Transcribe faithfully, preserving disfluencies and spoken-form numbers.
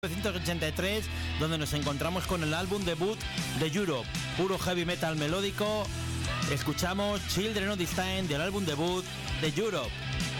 mil novecientos ochenta y tres, donde nos encontramos con el álbum debut de Europe, puro heavy metal melódico. Escuchamos Children of the Time del álbum debut de Europe.